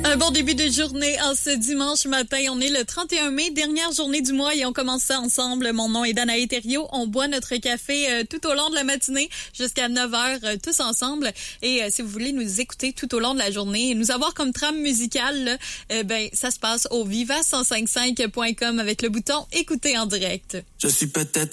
Un bon début de journée en ce dimanche matin. On est le 31 mai, dernière journée du mois et on commence ça ensemble. Mon nom est Danae Thériault. On boit notre café tout au long de la matinée jusqu'à 9h tous ensemble. Et si vous voulez nous écouter tout au long de la journée et nous avoir comme trame musicale, là, ça se passe au viva1055.com avec le bouton écouter en direct. Je suis peut-être